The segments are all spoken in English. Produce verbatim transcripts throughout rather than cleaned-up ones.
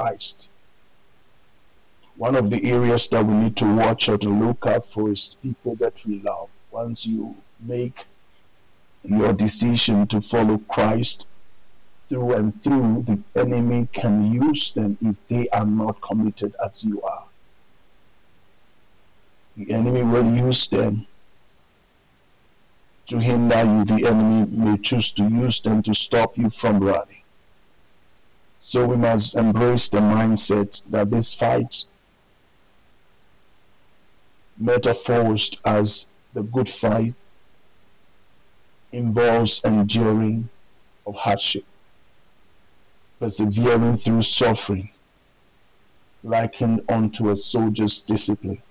Christ. One of the areas that we need to watch or to look out for is people that we love. Once you make your decision to follow Christ through and through, the enemy can use them if they are not committed as you are. The enemy will use them to hinder you. The enemy may choose to use them to stop you from running. So we must embrace the mindset that this fight, metaphors as the good fight, involves enduring of hardship, persevering through suffering, likened unto a soldier's discipline.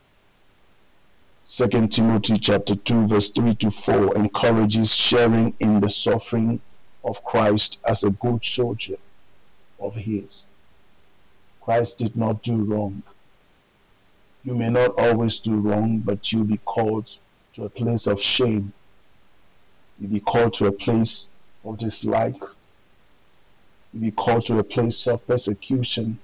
Second Timothy chapter two verse three to four encourages sharing in the suffering of Christ as a good soldier of his. Christ did not do wrong. You may not always do wrong, but you'll be called to a place of shame. You'll be called to a place of dislike. You'll be called to a place of persecution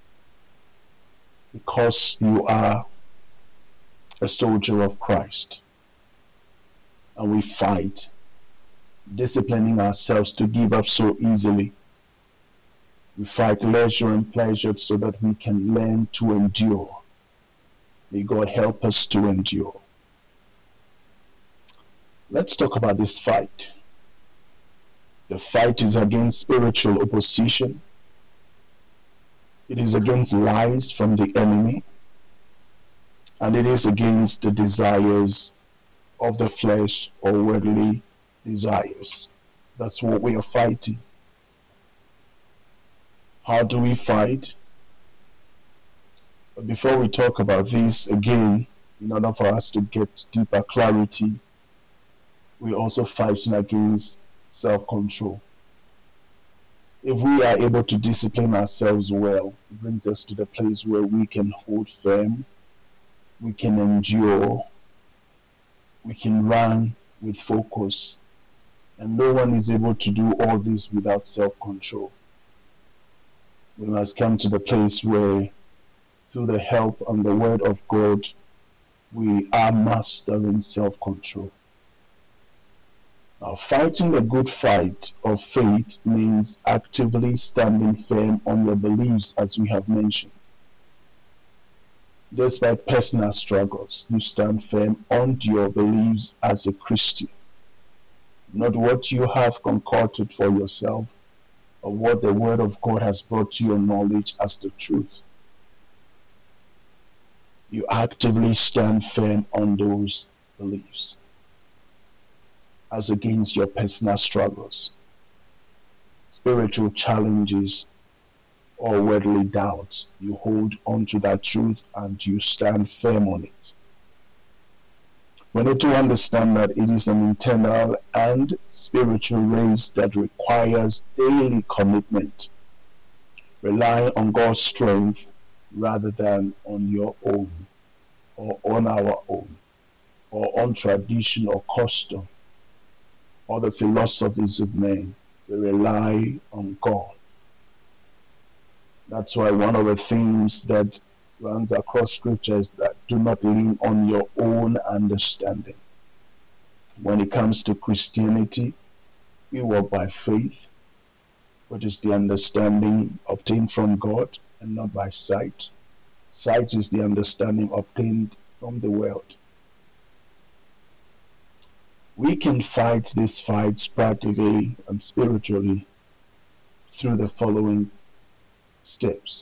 because you are a soldier of Christ. And we fight, disciplining ourselves to give up so easily. We fight leisure and pleasure so that we can learn to endure. May God help us to endure. Let's talk about this fight. The fight is against spiritual opposition. It is against lies from the enemy. And it is against the desires of the flesh or worldly desires. That's what we are fighting. How do we fight? But before we talk about this again, in order for us to get deeper clarity, we're also fighting against self-control. If we are able to discipline ourselves well, it brings us to the place where we can hold firm, we can endure, we can run with focus, and no one is able to do all this without self-control. We must come to the place where, through the help and the word of God, we are mastering self-control. Now, fighting a good fight of faith means actively standing firm on your beliefs, as we have mentioned. Despite personal struggles, you stand firm on your beliefs as a Christian, not what you have concocted for yourself or what the Word of God has brought to your knowledge as the truth. You actively stand firm on those beliefs as against your personal struggles, spiritual challenges, or worldly doubts. You hold on to that truth and you stand firm on it. We need to understand that it is an internal and spiritual race that requires daily commitment, relying on God's strength rather than on your own, or on our own, or on tradition or custom, or the philosophies of men. We rely on God. That's why one of the themes that runs across scriptures that do not lean on your own understanding. When it comes to Christianity, we walk by faith, which is the understanding obtained from God, and not by sight. Sight is the understanding obtained from the world. We can fight these fights practically and spiritually through the following steps.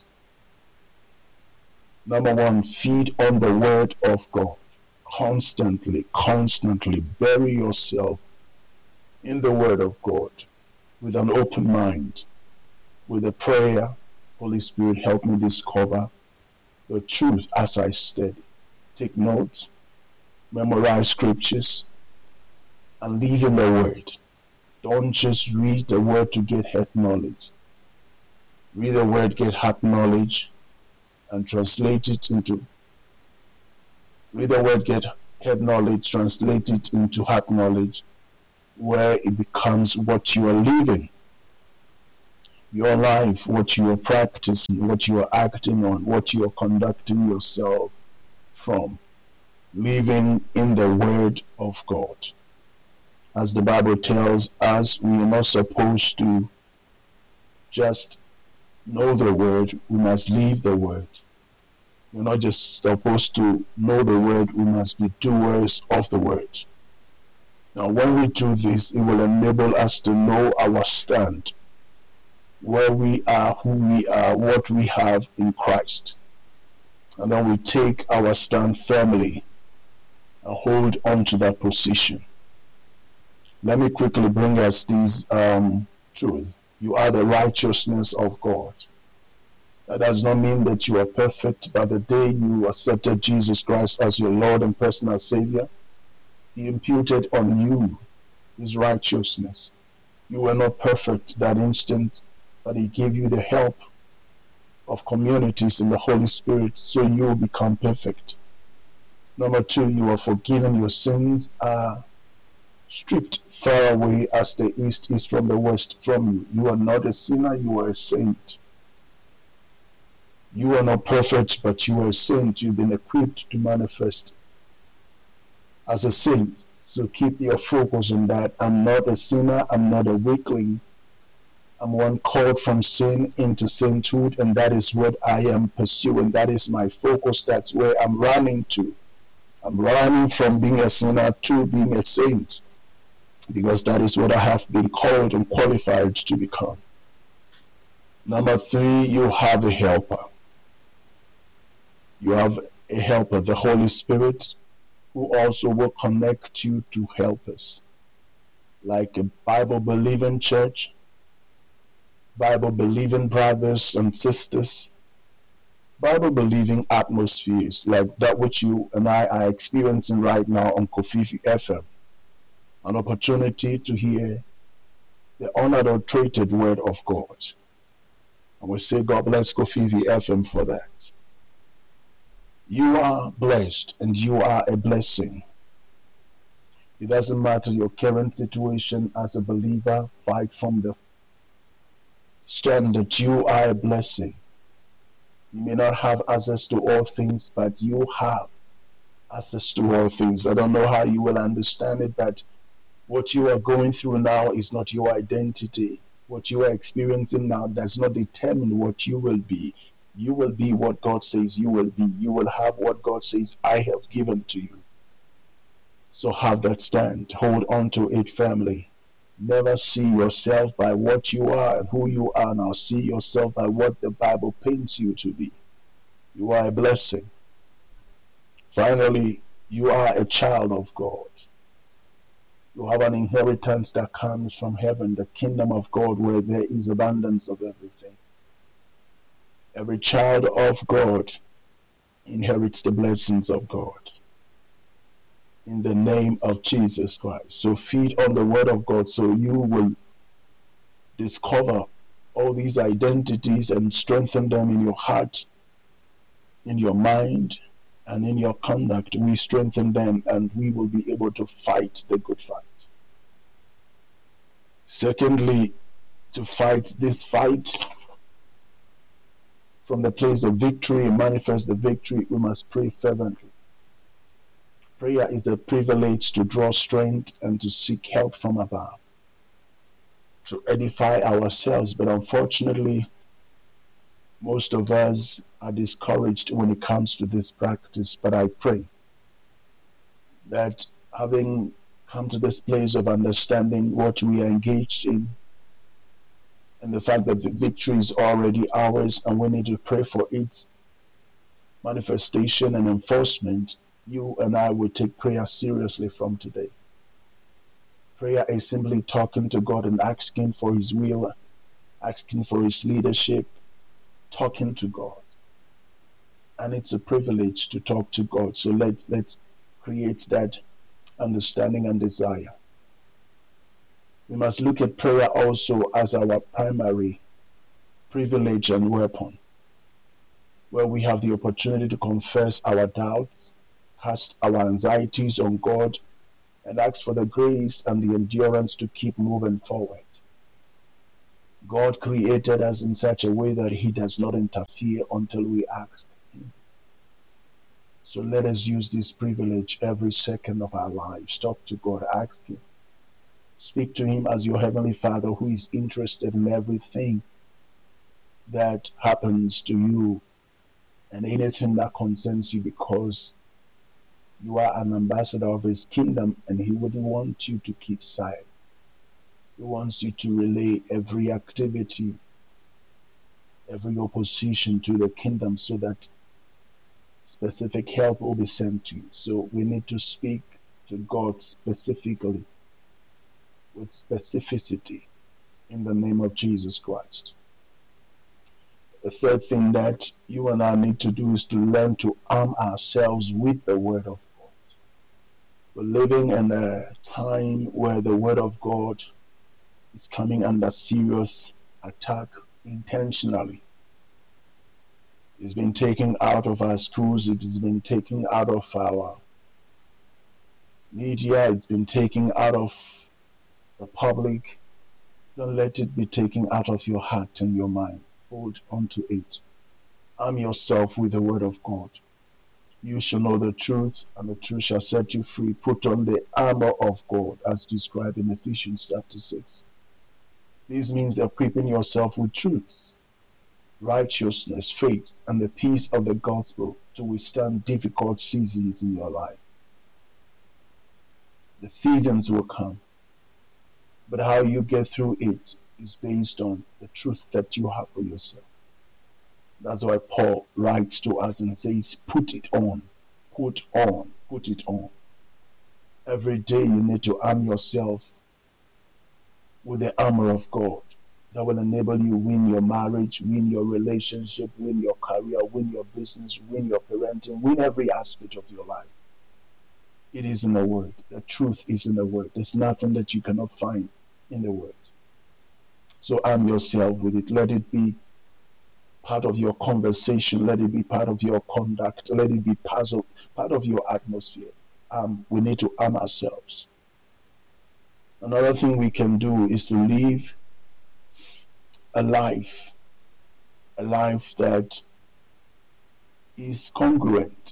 Number one, feed on the word of God. Constantly, constantly bury yourself in the word of God with an open mind, with a prayer. Holy Spirit, help me discover the truth as I study. Take notes, memorize scriptures, and live in the word. Don't just read the word to get head knowledge. Read the word, get heart knowledge, and translate it into read the word, get head knowledge, translate it into heart knowledge, where it becomes what you are living. your life, what you are practicing, what you are acting on, what you are conducting yourself from, living in the Word of God. As the Bible tells us, we are not supposed to just know the Word, we must live the Word. We're not just supposed to know the Word, we must be doers of the Word. Now, when we do this, it will enable us to know our stand, where we are, who we are, what we have in Christ. And then we take our stand firmly and hold on to that position. Let me quickly bring us these um, truths. You are the righteousness of God. That does not mean that you are perfect, but the day you accepted Jesus Christ as your Lord and personal Savior, He imputed on you His righteousness. You were not perfect that instant, but He gave you the help of communities in the Holy Spirit so you will become perfect. Number two, you are forgiven. Your sins are stripped far away as the east is from the west from you. You are not a sinner, you are a saint. You are not perfect, but you are a saint. You've been equipped to manifest as a saint. So keep your focus on that. I'm not a sinner, I'm not a weakling. I'm one called from sin into sainthood, and that is what I am pursuing. That is my focus. That's where I'm running to. I'm running from being a sinner to being a saint, because that is what I have been called and qualified to become. Number three, you have a helper. You have a helper, the Holy Spirit, who also will connect you to helpers, like a Bible-believing church, Bible-believing brothers and sisters, Bible-believing atmospheres like that which you and I are experiencing right now on Kofifi F M. An opportunity to hear the unadulterated word of God. And we say, God bless Kofifi F M for that. You are blessed and you are a blessing. It doesn't matter your current situation as a believer, fight from the stand that you are a blessing. You may not have access to all things, but you have access to all things. I don't know how you will understand it, but what you are going through now is not your identity. What you are experiencing now does not determine what you will be. You will be what God says you will be. You will have what God says I have given to you. So have that stand. Hold on to it firmly. Never see yourself by what you are and who you are now. See yourself by what the Bible paints you to be. You are a blessing. Finally, you are a child of God. You have an inheritance that comes from heaven, the kingdom of God, where there is abundance of everything. Every child of God inherits the blessings of God. In the name of Jesus Christ. So feed on the word of God so you will discover all these identities and strengthen them in your heart, in your mind, and in your conduct. We strengthen them and we will be able to fight the good fight. Secondly, to fight this fight from the place of victory and manifest the victory, we must pray fervently. Prayer is a privilege to draw strength and to seek help from above, to edify ourselves. But unfortunately, most of us are discouraged when it comes to this practice. But I pray that having come to this place of understanding what we are engaged in, and the fact that the victory is already ours and we need to pray for its manifestation and enforcement, you and I will take prayer seriously from today. Prayer is simply talking to God and asking for His will, asking for His leadership, talking to God. And it's a privilege to talk to God. So let's let's create that understanding and desire. We must look at prayer also as our primary privilege and weapon, where we have the opportunity to confess our doubts, cast our anxieties on God, and ask for the grace and the endurance to keep moving forward. God created us in such a way that he does not interfere until we ask him. So let us use this privilege every second of our lives. Talk to God, ask him. Speak to him as your heavenly Father who is interested in everything that happens to you and anything that concerns you, because you are an ambassador of his kingdom and he wouldn't want you to keep silent. He wants you to relay every activity, every opposition to the kingdom so that specific help will be sent to you. So we need to speak to God specifically, with specificity, in the name of Jesus Christ. The third thing that you and I need to do is to learn to arm ourselves with the Word of God. We're living in a time where the Word of God is coming under serious attack intentionally. It's been taken out of our schools, it's been taken out of our media, it's been taken out of the public. Don't let it be taken out of your heart and your mind. Hold on to it. Arm yourself with the Word of God. You shall know the truth, and the truth shall set you free. Put on the armor of God, as described in Ephesians chapter six. This means equipping yourself with truths, righteousness, faith, and the peace of the gospel to withstand difficult seasons in your life. The seasons will come, but how you get through it is based on the truth that you have for yourself. That's why Paul writes to us and says, put it on, put on, put it on. Every day you need to arm yourself with the armor of God that will enable you win your marriage, win your relationship, win your career, win your business, win your parenting, win every aspect of your life. It is in the Word. The truth is in the Word. There's nothing that you cannot find in the Word. So arm yourself with it. Let it be part of your conversation. Let it be part of your conduct. Let it be part of, part of your atmosphere. Um, we need to arm ourselves. Another thing we can do is to live a life, a life that is congruent,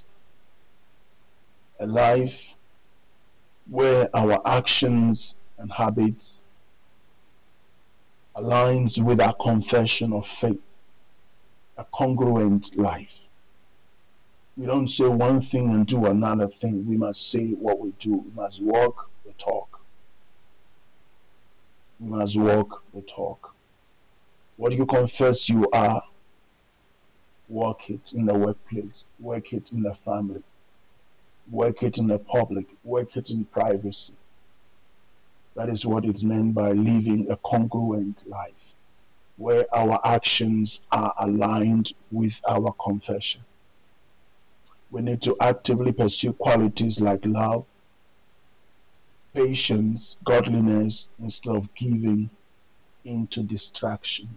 a life where our actions and habits aligns with our confession of faith, a congruent life. We don't say one thing and do another thing. We must say what we do. We must walk the talk. We must walk the talk. What you confess you are, walk it in the workplace, work it in the family, work it in the public, work it in privacy. That is what is meant by living a congruent life, where our actions are aligned with our confession. We need to actively pursue qualities like love, patience, godliness, instead of giving into distractions.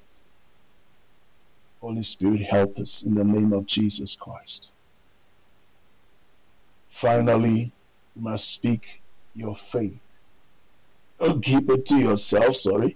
Holy Spirit, help us in the name of Jesus Christ. Finally, you must speak your faith. Don't keep it to yourself, sorry.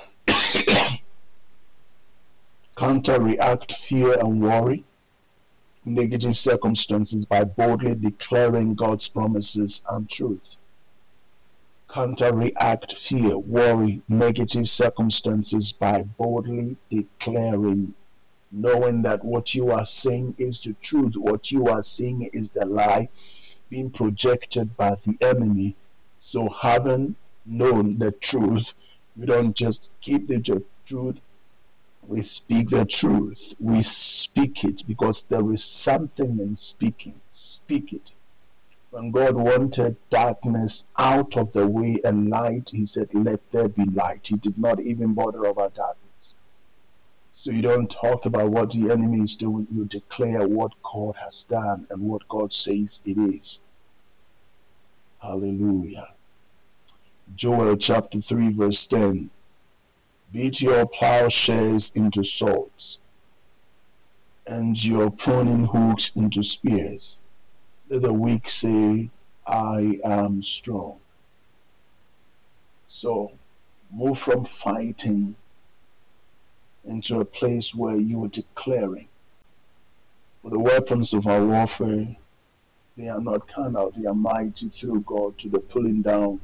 Counteract fear and worry, negative circumstances by boldly declaring God's promises and truth. Counteract fear, worry, negative circumstances by boldly declaring, knowing that what you are saying is the truth, what you are saying is the lie being projected by the enemy. So having known the truth, we don't just keep the truth, we speak the truth. We speak it because there is something in speaking. Speak it. When God wanted darkness out of the way and light, he said, let there be light. He did not even bother about darkness. So you don't talk about what the enemy is doing. You declare what God has done and what God says it is. Hallelujah. Joel chapter three verse ten. Beat your plowshares into swords, and your pruning hooks into spears. Let the weak say, I am strong. So, move from fighting into a place where you are declaring, for the weapons of our warfare, they are not carnal, they are mighty through God to the pulling down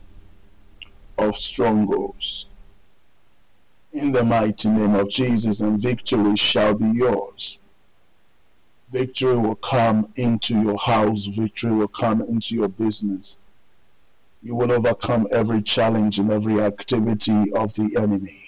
of strongholds. In the mighty name of Jesus, and victory shall be yours. Victory will come into your house. Victory will come into your business. You will overcome every challenge and every activity of the enemy.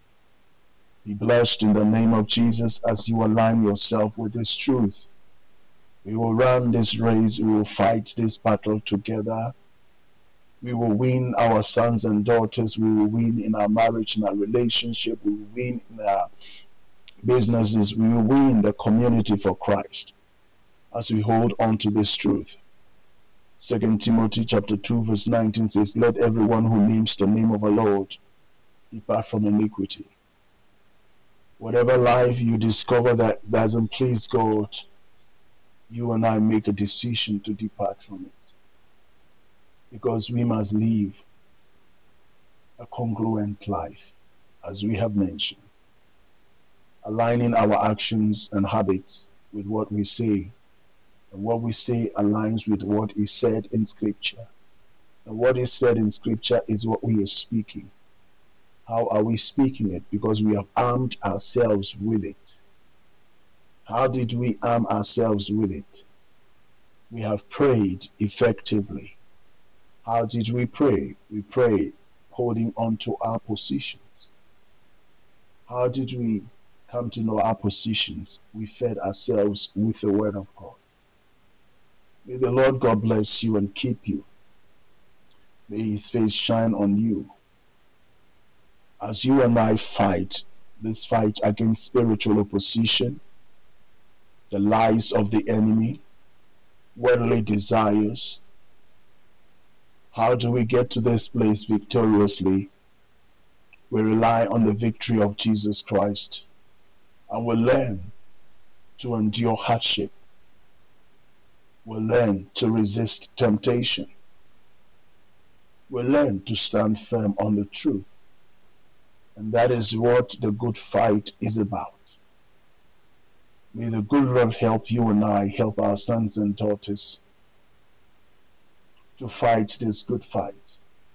Be blessed in the name of Jesus as you align yourself with this truth. We will run this race. We will fight this battle together. We will win our sons and daughters. We will win in our marriage, in our relationship. We will win in our businesses. We will win in the community for Christ as we hold on to this truth. Second Timothy chapter two verse nineteen says, let everyone who names the name of the Lord depart from iniquity. Whatever life you discover that doesn't please God, you and I make a decision to depart from it. Because we must live a congruent life, as we have mentioned, aligning our actions and habits with what we say, and what we say aligns with what is said in Scripture. And what is said in Scripture is what we are speaking. How are we speaking it? Because we have armed ourselves with it. How did we arm ourselves with it? We have prayed effectively. How did we pray? We prayed holding on to our positions. How did we come to know our positions? We fed ourselves with the Word of God. May the Lord God bless you and keep you. May His face shine on you. As you and I fight this fight against spiritual opposition, the lies of the enemy, worldly desires, how do we get to this place victoriously? We rely on the victory of Jesus Christ, and we learn to endure hardship. We learn to resist temptation. We learn to stand firm on the truth. And that is what the good fight is about. May the good Lord help you and I, help our sons and daughters to fight this good fight.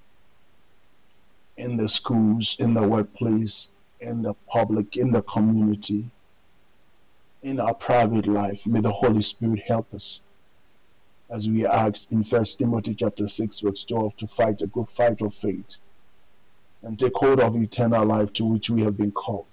In the schools, in the workplace, in the public, in the community, in our private life. May the Holy Spirit help us, as we asked in First Timothy chapter six verse twelve, to fight a good fight of faith and take hold of eternal life to which we have been called.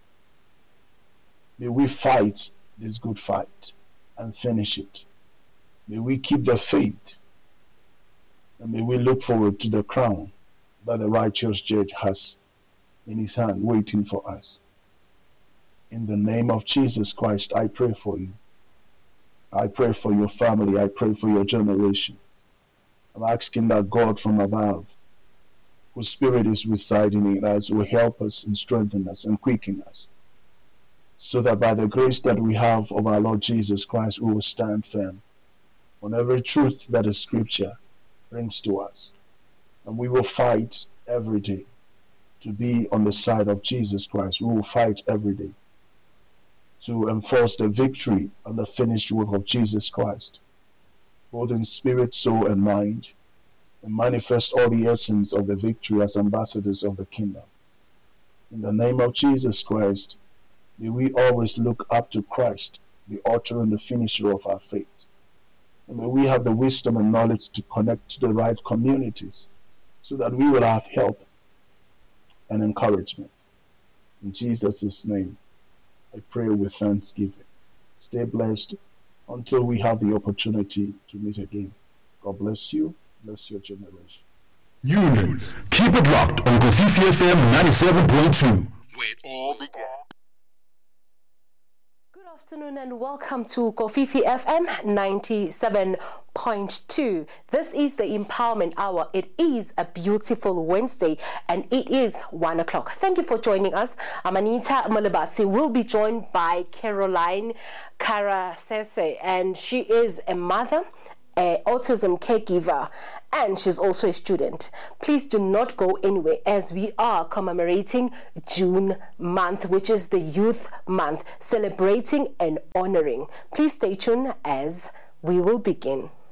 May we fight this good fight and finish it. May we keep the faith, and may we look forward to the crown that the righteous judge has in his hand waiting for us. In the name of Jesus Christ, I pray for you. I pray for your family. I pray for your generation. I'm asking that God from above, whose Spirit is residing in us, will help us and strengthen us and quicken us, so that by the grace that we have of our Lord Jesus Christ, we will stand firm on every truth that the Scripture brings to us. And we will fight every day to be on the side of Jesus Christ. We will fight every day to enforce the victory and the finished work of Jesus Christ, both in spirit, soul, and mind, and manifest all the essence of the victory as ambassadors of the kingdom. In the name of Jesus Christ, may we always look up to Christ, the author and the finisher of our faith. And may we have the wisdom and knowledge to connect to the right communities, so that we will have help and encouragement. In Jesus' name, I pray with thanksgiving. Stay blessed until we have the opportunity to meet again. God bless you. Bless your generation. Unions, keep it locked on Kofifi F M ninety-seven point two, where it all began. Good afternoon and welcome to Kofifi F M ninety-seven point two. This is the Empowerment Hour. It is a beautiful Wednesday and it is one o'clock. Thank you for joining us. I'm Anita Malibatsi. We'll be joined by Caroline Karasese, and she is a mother an autism caregiver, and she's also a student. Please do not go anywhere as we are commemorating June month, which is the Youth Month, celebrating and honoring. Please stay tuned as we will begin.